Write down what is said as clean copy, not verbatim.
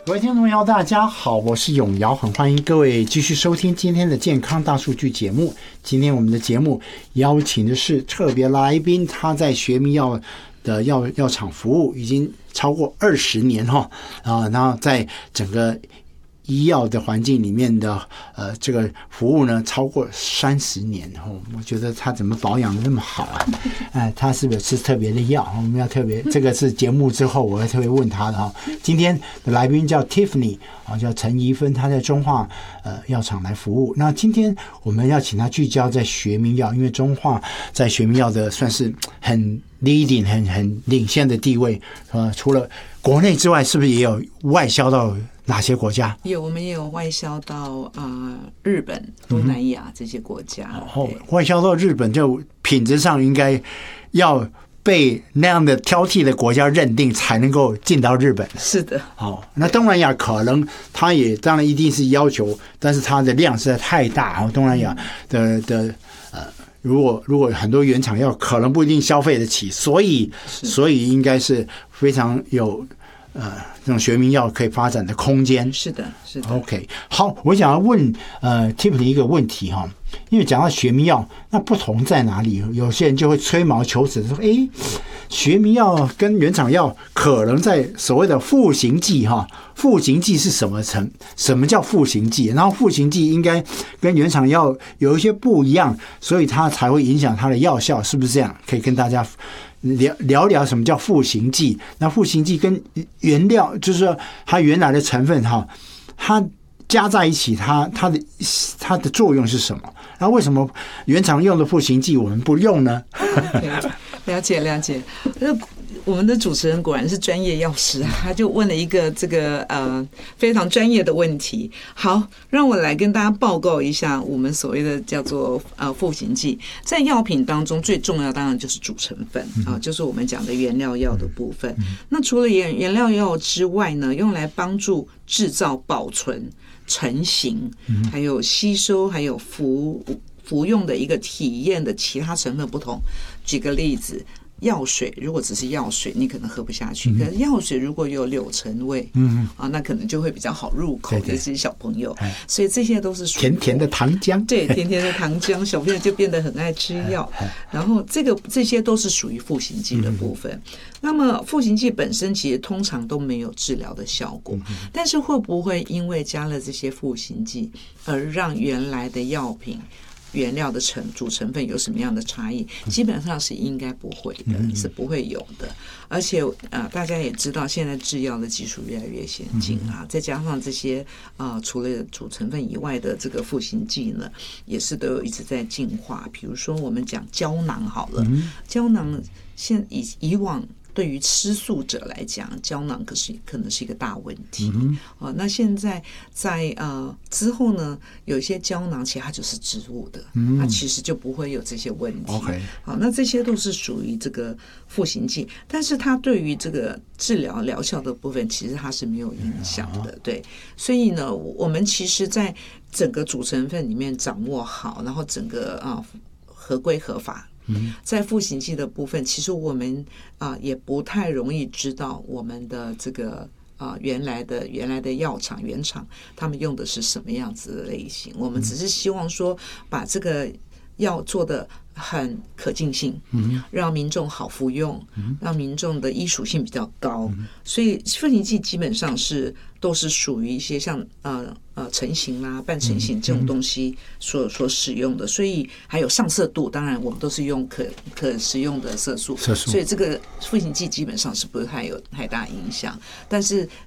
各位听众朋友大家好，我是永尧，很欢迎各位继续收听今天的健康大数据节目。今天我们的节目邀请的是特别来宾，他在学名药的药厂服务已经超过20年哈然后在整个医药的环境里面的这个服务呢超过30年我觉得他怎么保养的那么好啊？他是不是吃特别的药？我们要特别，这个是节目之后我会特别问他的哈。今天的来宾叫 Tiffany 叫陈怡芬，他在中化药厂来服务。那今天我们要请他聚焦在学名药，因为中化在学名药的算是很 leading 很领先的地位除了国内之外，是不是也有外销到哪些国家？ 我们也有外销到日本、东南亚这些国家。 外销到日本，就品质上应该要被那样的挑剔的国家认定，才能够进到日本。 是的。 那东南亚可能它也当然一定是要求，但是它的量实在太大。东南亚的如果很多原厂药可能不一定消费得起，所以应该是非常有这种学名药可以发展的空间。 是的，是的。 OK， 好，我想要问Tiffany 一个问题哈，因为讲到学名药，那不同在哪里？有些人就会吹毛求疵说，学名药跟原厂药可能在所谓的赋形剂哈，赋形剂是什么叫赋形剂？然后赋形剂应该跟原厂药有一些不一样，所以它才会影响它的药效，是不是这样？可以跟大家聊聊什么叫赋形剂？那赋形剂跟原料，就是说它原来的成分哈，它加在一起，它的作用是什么？然后为什么原厂用的赋形剂我们不用呢？ 了解。我们的主持人果然是专业药师，他就问了一个这个非常专业的问题。好，让我来跟大家报告一下我们所谓的叫做赋形剂。在药品当中最重要当然就是主成分就是我们讲的原料药的部分。那除了原料药之外呢，用来帮助制造、保存、成型，还有吸收，还有服用的一个体验的其他成分不同。举个例子，药水如果只是药水，你可能喝不下去。可是药水如果有柳橙味，那可能就会比较好入口，尤其是小朋友。所以这些都是属于甜甜的糖浆， 对，甜甜的糖浆，小朋友就变得很爱吃药。然后这些都是属于赋形剂的部分。那么赋形剂本身其实通常都没有治疗的效果，但是会不会因为加了这些赋形剂而让原来的药品原料的主成分有什么样的差异？基本上是应该不会的，是不会有的。而且大家也知道，现在制药的技术越来越先进再加上这些除了主成分以外的这个赋形剂呢，也是都有一直在进化。比如说我们讲胶囊好了，胶囊以往对于吃素者来讲，胶囊可能是一个大问题。那现在在之后呢，有一些胶囊其实它就是植物的，它其实就不会有这些问题。好，那这些都是属于这个赋形剂，但是它对于这个治疗疗效的部分，其实它是没有影响的。对，所以呢，我们其实在整个主成分里面掌握好，然后整个合规合法。在赋形剂的部分，其实我们也不太容易知道我们的这个原来的药厂原厂他们用的是什么样子的类型。我们只是希望说把这个药做的很可进性，让民众好服用，让民众的医属性比较高。所以赋形剂基本上都是属于一些像成型啦、半成型这种东西所使用的，所以还有上色度，当然我们都是用可食用的色素，所以这个赋形剂基本上是不会有太大影响。但是